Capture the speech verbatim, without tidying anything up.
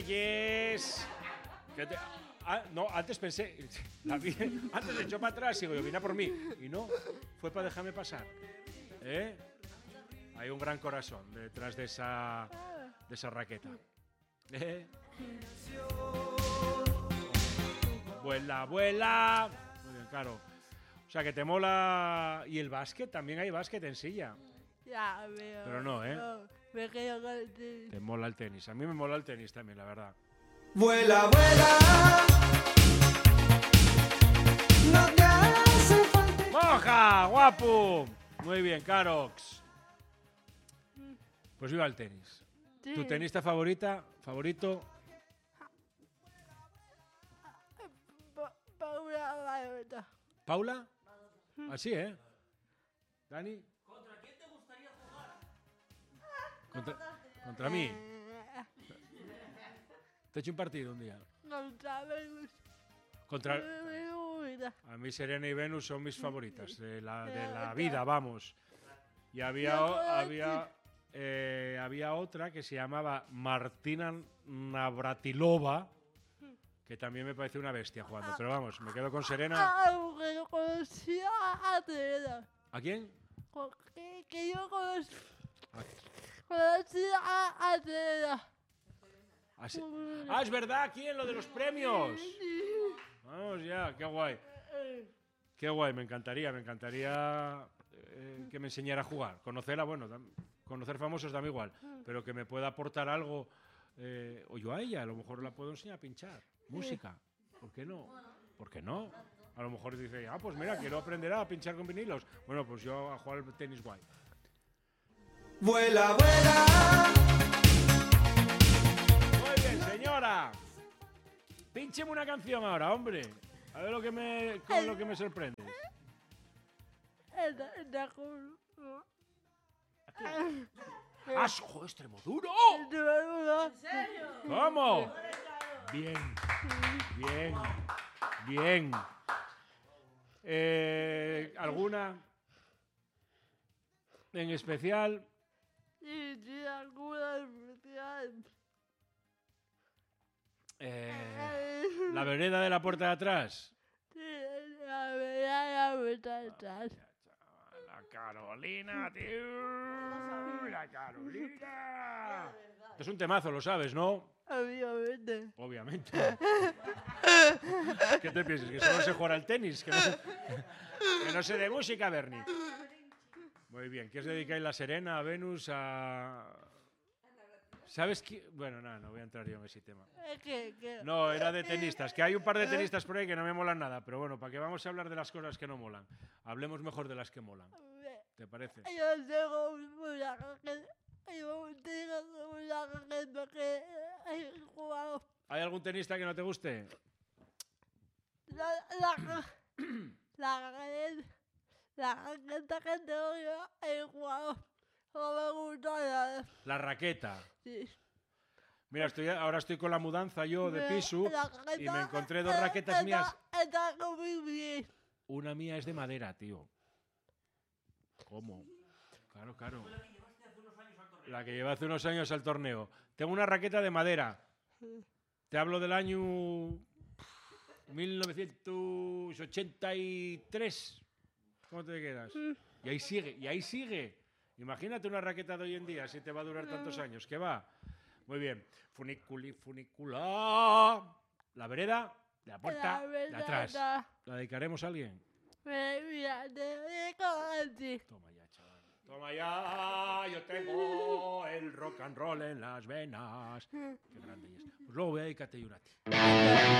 Reyes. Que te- ah, no, antes pensé, la vi- antes echó para atrás y digo, yo vine a por mí. Y no, fue para dejarme pasar. ¿Eh? Hay un gran corazón detrás de esa, de esa raqueta. ¿Eh? Vuela, vuela. Muy bien, claro. O sea, que te mola... Y el básquet, también hay básquet en silla. Ya, pero... Pero no, ¿eh? No, me quedo con el tenis. Te mola el tenis. A mí me mola el tenis también, la verdad. Vuela, vuela. No te hace falta. ¡Moja! ¡Guapo! Muy bien, Carox. Pues viva el tenis. Sí. ¿Tu tenista favorita? ¿Favorito? Pa- Paula Barreta. ¿Paula? Así, ¿eh? ¿Dani? ¿Contra quién te gustaría jugar? Contra, contra mí. Eh, Te he hecho un partido un día. No sabemos. Contra... Venus. A mí Serena y Venus son mis favoritas de la, de la vida, vamos. Y había, o- había, eh, había otra que se llamaba Martina Navratilova, que también me parece una bestia jugando. Pero vamos, me quedo con Serena. Ah, que yo conocí a Adriana. ¿A quién? Que, que yo conocí, A- conocí a Adriana. a Se- Ah, es verdad, ¿quién? Lo de los premios. Vamos ya, qué guay. Qué guay, me encantaría, me encantaría eh, que me enseñara a jugar. Conocerla, bueno, dam- conocer famosos dame igual, pero que me pueda aportar algo, eh, o yo a ella, a lo mejor la puedo enseñar a pinchar. Música, ¿por qué no? ¿Por qué no? A lo mejor dice, ah, pues mira, quiero aprender a pinchar con vinilos. Bueno, pues yo a jugar al tenis guay. Vuela, vuela. Muy bien, señora. Píncheme una canción ahora, hombre. A ver lo que me, con lo que me sorprende. Esta- esta con- ¡Ah, joder, Extremoduro! ¿En serio? ¿Cómo? Bien, bien, bien. Eh, ¿Alguna en especial? Sí, sí, alguna especial. Eh, ¿La vereda de la puerta de atrás? Sí, la verdad, la verdad. La Carolina, tío. La Carolina. Esto es un temazo, lo sabes, ¿no? Obviamente. Obviamente. ¿Qué te piensas? ¿Que solo sé jugar al tenis? ¿Que no, que no sé de música, Bernie? Muy bien. ¿Qué os dedicáis? La Serena, a Venus, a... ¿Sabes qué? Bueno, nada, no voy a entrar yo en ese tema. Es que, que... No, era de tenistas. Que hay un par de tenistas por ahí que no me molan nada. Pero bueno, para que vamos a hablar de las cosas que no molan. Hablemos mejor de las que molan. ¿Te parece? Yo tengo mucha gente. Yo tengo mucha gente que he jugado. ¿Hay algún tenista que no te guste? La, la, la gente. La gente que tengo yo he jugado. No me gusta nada. La raqueta. Sí. Mira, estoy, ahora estoy con la mudanza yo de Me- piso la y raqueta me encontré dos está- raquetas mías. Está, está muy bien. Una mía es de madera, tío. ¿Cómo? Claro, claro. La que llevé hace unos años al torneo. Tengo una raqueta de madera. Te hablo del año mil novecientos ochenta y tres. ¿Cómo te quedas? Y ahí sigue, y ahí sigue. Imagínate una raqueta de hoy en día, si te va a durar tantos años. ¿Qué va? Muy bien. Funiculi, funicula. La vereda de la puerta La de atrás. verdad. ¿La dedicaremos a alguien? Me mira, te digo así. Toma ya, chaval. Toma ya, yo tengo el rock and roll en las venas. Qué grande es. Pues luego voy a dedicarte yo una a ti.